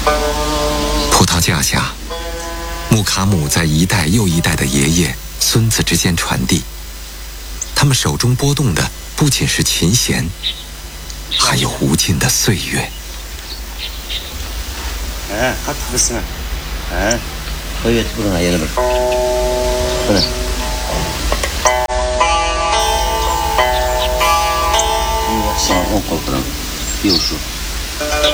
葡萄架下，木卡姆在一代又一代的爷爷、孙子之间传递。他们手中拨动的不仅是琴弦，还有无尽的岁月。 还不是我也不能也那个，不能。我不能，有数。